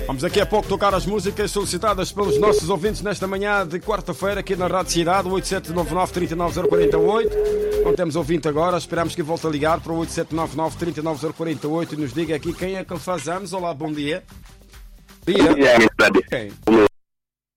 Vamos daqui a pouco tocar as músicas solicitadas pelos nossos ouvintes nesta manhã de quarta-feira aqui na Rádio Cidade, 8799-39048. Não temos ouvinte agora, esperamos que volte a ligar para o 8799-39048 e nos diga aqui quem é que faz anos. Olá, bom dia. Dia. Quem?